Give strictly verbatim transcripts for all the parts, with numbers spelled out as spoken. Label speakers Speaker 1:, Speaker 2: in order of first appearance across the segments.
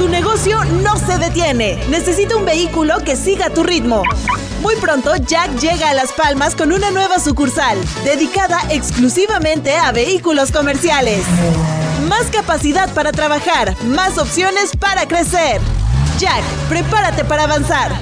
Speaker 1: Tu negocio no se detiene. Necesita un vehículo que siga tu ritmo. Muy pronto, Jack llega a Las Palmas con una nueva sucursal, dedicada exclusivamente a vehículos comerciales. Más capacidad para trabajar, más opciones para crecer. Jack, prepárate para avanzar.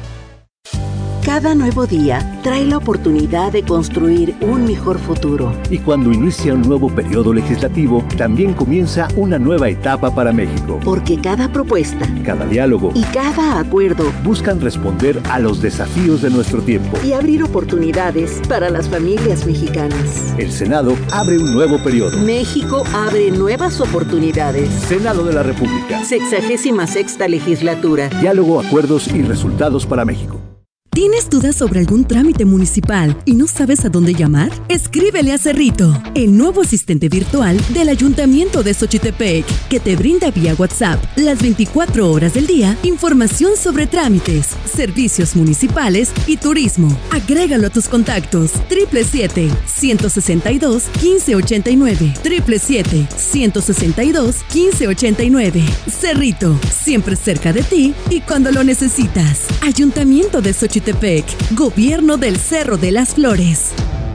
Speaker 2: Cada nuevo día trae la oportunidad de construir un mejor futuro.
Speaker 3: Y cuando inicia un nuevo periodo legislativo, también comienza una nueva etapa para México.
Speaker 2: Porque cada propuesta,
Speaker 3: cada diálogo
Speaker 2: y cada acuerdo
Speaker 3: buscan responder a los desafíos de nuestro tiempo
Speaker 2: y abrir oportunidades para las familias mexicanas.
Speaker 3: El Senado abre un nuevo periodo.
Speaker 2: México abre nuevas oportunidades.
Speaker 3: Senado de la República.
Speaker 2: Sexagésima sexta legislatura.
Speaker 3: Diálogo, acuerdos y resultados para México.
Speaker 4: ¿Tienes dudas sobre algún trámite municipal y no sabes a dónde llamar? Escríbele a Cerrito, el nuevo asistente virtual del Ayuntamiento de Xochitepec, que te brinda vía WhatsApp las veinticuatro horas del día información sobre trámites, servicios municipales y turismo. Agrégalo a tus contactos. siete siete siete, uno seis dos, uno cinco ocho nueve. siete siete siete, uno seis dos, uno cinco ocho nueve. Cerrito, siempre cerca de ti y cuando lo necesitas. Ayuntamiento de Xochitepec. Gobierno del Cerro de las Flores.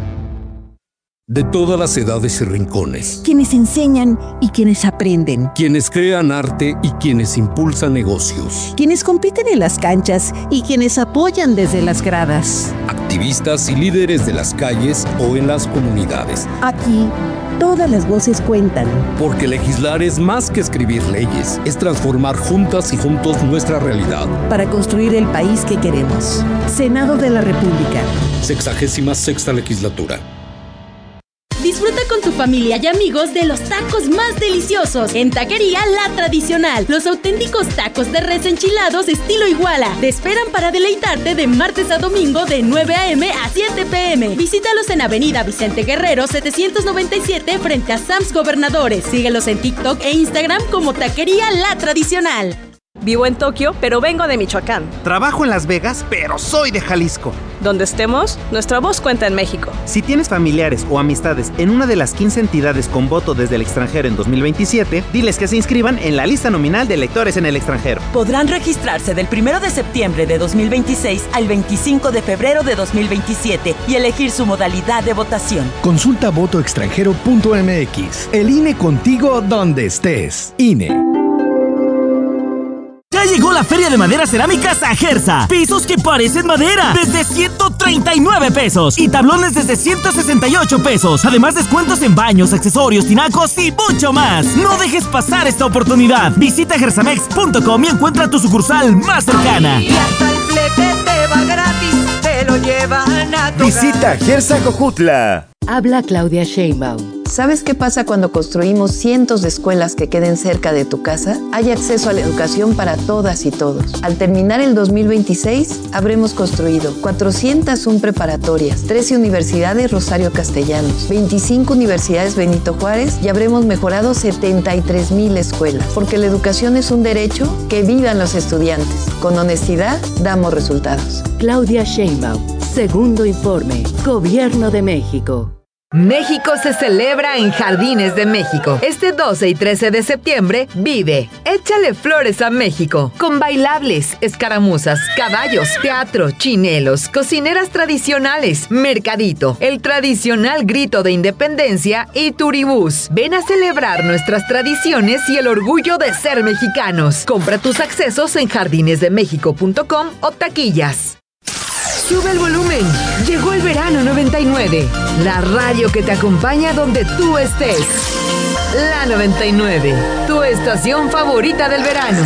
Speaker 5: De todas las edades y rincones.
Speaker 6: Quienes enseñan y quienes aprenden.
Speaker 5: Quienes crean arte y quienes impulsan negocios.
Speaker 6: Quienes compiten en las canchas y quienes apoyan desde las gradas.
Speaker 5: Activistas y líderes de las calles o en las comunidades.
Speaker 6: Aquí, todas las voces cuentan.
Speaker 5: Porque legislar es más que escribir leyes, es transformar juntas y juntos nuestra realidad.
Speaker 6: Para construir el país que queremos. Senado de la República.
Speaker 5: Sexagésima sexta legislatura.
Speaker 7: Disfruta con tu familia y amigos de los tacos más deliciosos en Taquería La Tradicional. Los auténticos tacos de res enchilados estilo Iguala te esperan para deleitarte de martes a domingo de nueve a.m. a siete p.m. Visítalos en Avenida Vicente Guerrero setecientos noventa y siete frente a Sam's Gobernadores. Síguelos en TikTok e Instagram como Taquería La Tradicional.
Speaker 8: Vivo en Tokio, pero vengo de Michoacán.
Speaker 9: Trabajo en Las Vegas, pero soy de Jalisco.
Speaker 8: Donde estemos, nuestra voz cuenta en México.
Speaker 9: Si tienes familiares o amistades en una de las quince entidades con voto desde el extranjero en dos mil veintisiete, diles que se inscriban en la lista nominal de electores en el extranjero.
Speaker 1: Podrán registrarse del primero de septiembre de dos mil veintiséis al veinticinco de febrero de dos mil veintisiete y elegir su modalidad de votación.
Speaker 10: Consulta voto extranjero punto m x. El I N E contigo donde estés. I N E.
Speaker 11: Ya llegó la Feria de Madera Cerámica Sajerza. Pisos que parecen madera desde ciento treinta y nueve pesos y tablones desde ciento sesenta y ocho pesos. Además, descuentos en baños, accesorios, tinacos y mucho más. No dejes pasar esta oportunidad. Visita gersamex punto com y encuentra tu sucursal más cercana.
Speaker 12: Y hasta el flete te va gratis, te lo llevan a tu
Speaker 13: Visita Gersa Cojutla.
Speaker 14: Habla Claudia Sheinbaum.
Speaker 15: ¿Sabes qué pasa cuando construimos cientos de escuelas que queden cerca de tu casa? Hay acceso a la educación para todas y todos. Al terminar el dos mil veintiséis, habremos construido cuatrocientas una preparatorias, trece universidades Rosario Castellanos, veinticinco universidades Benito Juárez y habremos mejorado setenta y tres mil escuelas. Porque la educación es un derecho, que vivan los estudiantes. Con honestidad, damos resultados.
Speaker 14: Claudia Sheinbaum. Segundo informe. Gobierno de México.
Speaker 16: México se celebra en Jardines de México. Este doce y trece de septiembre, vive Échale Flores a México, con bailables, escaramuzas, caballos, teatro, chinelos, cocineras tradicionales, mercadito, el tradicional grito de independencia y turibús. Ven a celebrar nuestras tradiciones y el orgullo de ser mexicanos. Compra tus accesos en jardines de méxico punto com o taquillas. Sube el volumen. Llegó el verano noventa y nueve. La radio que te acompaña donde tú estés. La noventa y nueve. Tu estación favorita del verano.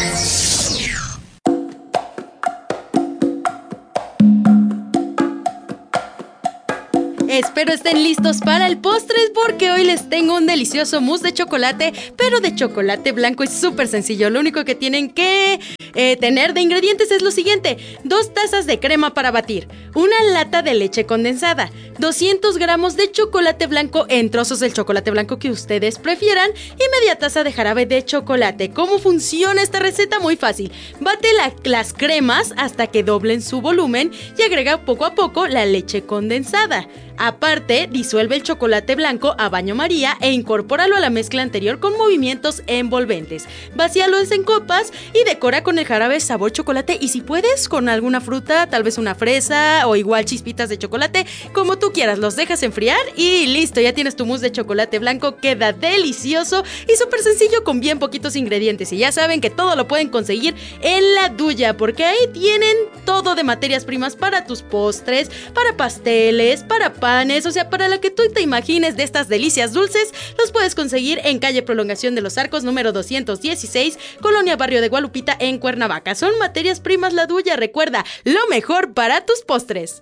Speaker 7: Espero estén listos para el postre porque hoy les tengo un delicioso mousse de chocolate, pero de chocolate blanco y súper sencillo. Lo único que tienen que eh, tener de ingredientes es lo siguiente: dos tazas de crema para batir, una lata de leche condensada, doscientos gramos de chocolate blanco en trozos del chocolate blanco que ustedes prefieran y media taza de jarabe de chocolate. ¿Cómo funciona esta receta? Muy fácil. Bate la, las cremas hasta que doblen su volumen y agrega poco a poco la leche condensada. Aparte, Aparte, disuelve el chocolate blanco a baño María e incorpóralo a la mezcla anterior con movimientos envolventes. Vacíalo en copas y decora con el jarabe sabor chocolate y si puedes con alguna fruta, tal vez una fresa o igual chispitas de chocolate, como tú quieras. Los dejas enfriar y listo, ya tienes tu mousse de chocolate blanco. Queda delicioso y súper sencillo con bien poquitos ingredientes. Y ya saben que todo lo pueden conseguir en La Duya, porque ahí tienen todo de materias primas para tus postres, para pasteles, para panes, o sea, para lo que tú te imagines de estas delicias dulces, los puedes conseguir en calle Prolongación de los Arcos, número doscientos dieciséis, Colonia Barrio de Gualupita, en Cuernavaca. Son materias primas La Duya, recuerda, lo mejor para tus postres.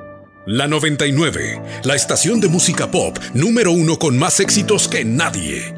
Speaker 17: La noventa y nueve, la estación de música pop número uno con más éxitos que nadie.